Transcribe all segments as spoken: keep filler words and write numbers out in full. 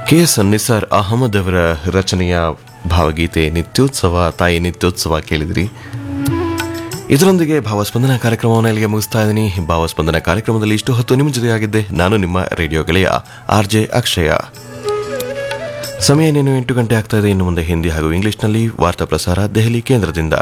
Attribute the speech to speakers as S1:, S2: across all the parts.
S1: K S Nisar Ahmed ಅವರ ರಚನೆಯ ಭಾವಗೀತೆ ನಿತ್ಯೋತ್ಸವ ತಾಯಿ ನಿತ್ಯೋತ್ಸವ ಕೇಳಿದ್ರಿ. ಇದರೊಂದಿಗೆ ಭಾವಸ್ಪಂದನ ಕಾರ್ಯಕ್ರಮವನ್ನು ಇಲ್ಲಿಗೆ ಮುಗಿಸ್ತಾ ಇದ್ದೀನಿ. ಭಾವಸ್ಪಂದನ ಕಾರ್ಯಕ್ರಮದಲ್ಲಿ ಇಷ್ಟು ಹೊತ್ತು ನಿಮ್ಮ ಜೊತೆಯಾಗಿದ್ದೆ ನಾನು ನಿಮ್ಮ ರೇಡಿಯೋ ಗೆಳೆಯ ಆರ್ ಜೆ ಅಕ್ಷಯ. ಸಮಯ ಇನ್ನೇನು ಎಂಟು ಗಂಟೆ ಆಗ್ತಾ ಇದೆ. ಇನ್ನು ಮುಂದೆ ಹಿಂದಿ ಹಾಗೂ ಇಂಗ್ಲಿಷ್ನಲ್ಲಿ ವಾರ್ತಾ ಪ್ರಸಾರ ದೆಹಲಿ ಕೇಂದ್ರದಿಂದ.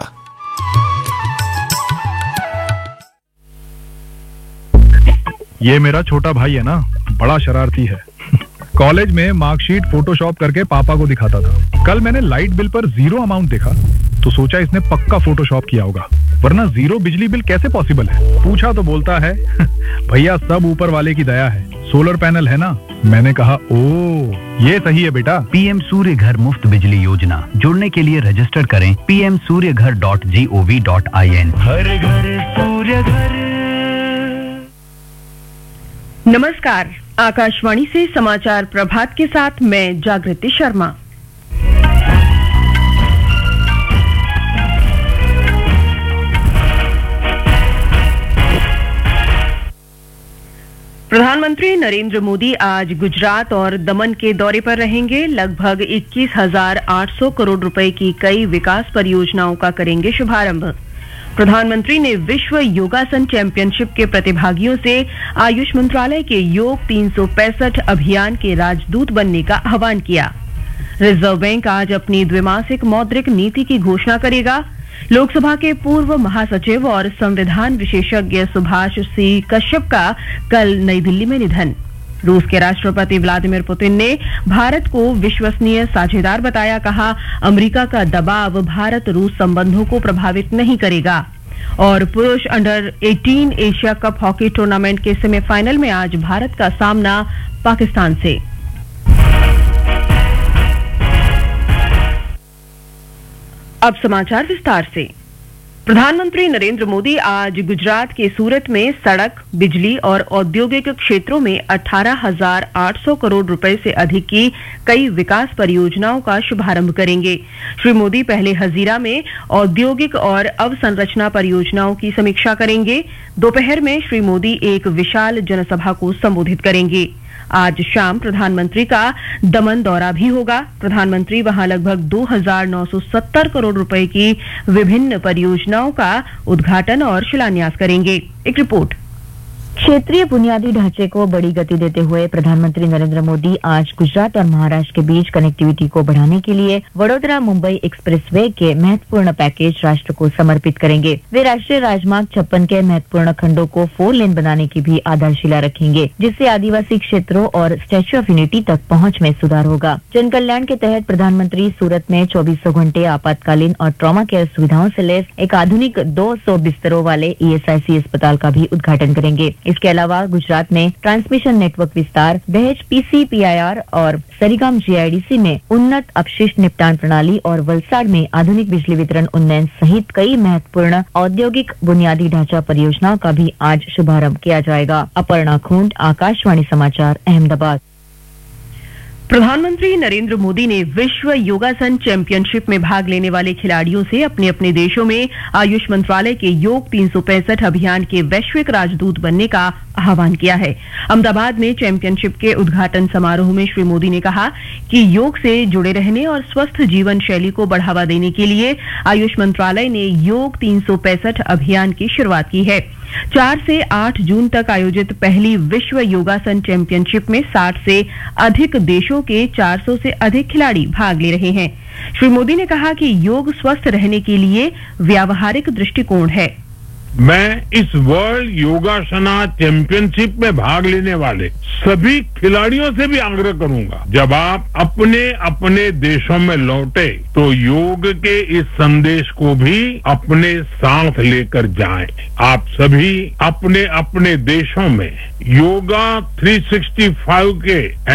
S2: ये मेरा छोटा भाई है ना, बड़ा शरारती है. कॉलेज में मार्कशीट फोटोशॉप करके पापा को दिखाता था. कल मैंने लाइट बिल पर जीरो अमाउंट देखा तो सोचा इसने पक्का फोटोशॉप किया होगा, वरना जीरो बिजली बिल कैसे पॉसिबल है. पूछा तो बोलता है भैया सब ऊपर वाले की दया है, सोलर पैनल है ना. मैंने कहा ओ ये सही है बेटा.
S3: पीएम सूर्य घर मुफ्त बिजली योजना जुड़ने के लिए रजिस्टर करें पी एम सूर्य घर dot G O V dot I N. हर घर सूर्य घर.
S4: नमस्कार, आकाशवाणी से समाचार प्रभात के साथ मैं जागृति शर्मा. प्रधानमंत्री नरेंद्र मोदी आज गुजरात और दमन के दौरे पर रहेंगे. लगभग इक्कीस हजार आठ सौ करोड़ रुपए की कई विकास परियोजनाओं का करेंगे शुभारंभ. प्रधानमंत्री ने विश्व योगासन चैंपियनशिप के प्रतिभागियों से आयुष मंत्रालय के योग तीन सौ पैंसठ अभियान के राजदूत बनने का आह्वान किया. रिजर्व बैंक आज अपनी द्विमासिक मौद्रिक नीति की घोषणा करेगा. लोकसभा के पूर्व महासचिव और संविधान विशेषज्ञ सुभाष सी कश्यप का कल नई दिल्ली में निधन. रूस के राष्ट्रपति व्लादिमीर पुतिन ने भारत को विश्वसनीय साझेदार बताया. कहा, अमेरिका का दबाव भारत रूस संबंधों को प्रभावित नहीं करेगा. और पुरुष अंडर अठारह एशिया कप हॉकी टूर्नामेंट के सेमीफाइनल में आज भारत का सामना पाकिस्तान से. अब समाचार विस्तार से. प्रधानमंत्री नरेंद्र मोदी आज गुजरात के सूरत में सड़क, बिजली और औद्योगिक क्षेत्रों में अठारह हजार आठ सौ करोड़ रुपए से अधिक की कई विकास परियोजनाओं का शुभारंभ करेंगे. श्री मोदी पहले हजीरा में औद्योगिक और अवसंरचना परियोजनाओं की समीक्षा करेंगे. दोपहर में श्री मोदी एक विशाल जनसभा को संबोधित करेंगे. आज शाम प्रधानमंत्री का दमन दौरा भी होगा. प्रधानमंत्री वहां लगभग दो हजार नौ सौ सत्तर करोड़ रुपए की विभिन्न परियोजनाओं का उद्घाटन और शिलान्यास करेंगे. एक रिपोर्ट.
S5: क्षेत्रीय बुनियादी ढांचे को बड़ी गति देते हुए प्रधानमंत्री नरेंद्र मोदी आज गुजरात और महाराष्ट्र के बीच कनेक्टिविटी को बढ़ाने के लिए वडोदरा मुंबई एक्सप्रेसवे के महत्वपूर्ण पैकेज राष्ट्र को समर्पित करेंगे. वे राष्ट्रीय राजमार्ग छप्पन के महत्वपूर्ण खंडों को फोर लेन बनाने की भी आधारशिला रखेंगे, जिससे आदिवासी क्षेत्रों और स्टैच्यू ऑफ यूनिटी तक पहुंच में सुधार होगा. जन कल्याण के तहत प्रधानमंत्री सूरत में चौबीसों घंटे आपातकालीन और ट्रॉमा केयर सुविधाओं से लैस एक आधुनिक दो सौ बिस्तरों वाले ई एस आई सी अस्पताल का भी उद्घाटन करेंगे. इसके अलावा गुजरात में ट्रांसमिशन नेटवर्क विस्तार, दहेज P C P I R और सरीगाम जी आई डी सी में उन्नत अपशिष्ट निपटान प्रणाली और वलसाड में आधुनिक बिजली वितरण उन्नयन सहित कई महत्वपूर्ण औद्योगिक बुनियादी ढांचा परियोजनाओं का भी आज शुभारंभ किया जाएगा. अपर्णा खूंट, आकाशवाणी समाचार, अहमदाबाद.
S4: प्रधानमंत्री नरेंद्र मोदी ने विश्व योगासन चैंपियनशिप में भाग लेने वाले खिलाड़ियों से अपने अपने देशों में आयुष मंत्रालय के योग तीन सौ पैंसठ अभियान के वैश्विक राजदूत बनने का आह्वान किया है. अहमदाबाद में चैंपियनशिप के उद्घाटन समारोह में श्री मोदी ने कहा कि योग से जुड़े रहने और स्वस्थ जीवन शैली को बढ़ावा देने के लिए आयुष मंत्रालय ने योग तीन सौ पैंसठ अभियान की शुरुआत की है. चार से आठ जून तक आयोजित पहली विश्व योगासन चैंपियनशिप में साठ से अधिक देशों के चार सौ से अधिक खिलाड़ी भाग ले रहे हैं. श्री मोदी ने कहा कि योग स्वस्थ रहने के लिए व्यावहारिक दृष्टिकोण है.
S6: मैं इस वर्ल्ड योगासना चैंपियनशिप में भाग लेने वाले सभी खिलाड़ियों से भी आग्रह करूंगा, जब आप अपने अपने देशों में लौटे तो योग के इस संदेश को भी अपने साथ लेकर जाएं. आप सभी अपने अपने देशों में योगा तीन सौ पैंसठ के